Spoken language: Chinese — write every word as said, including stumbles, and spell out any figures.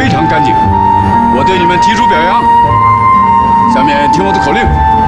非常干净。我对你们提出表扬。下面听我的口令。